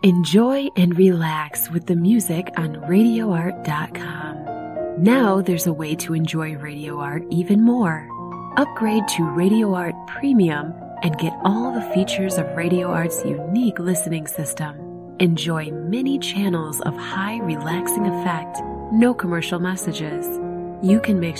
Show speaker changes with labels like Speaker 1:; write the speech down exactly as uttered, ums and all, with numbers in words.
Speaker 1: Enjoy and relax with the music on radio art dot com. Now there's a way to enjoy Radio Art even more. Upgrade to Radio Art Premium and get all the features of Radio Art's unique listening system. Enjoy many channels of high relaxing effect, no commercial messages. You can mix